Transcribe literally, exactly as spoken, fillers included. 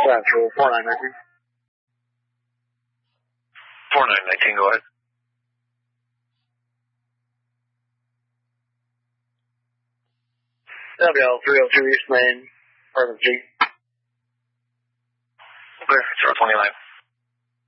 Central, four nine nineteen. four nine nineteen, go ahead. W L three oh two East Main, apartment G. Clear, zero twenty-nine.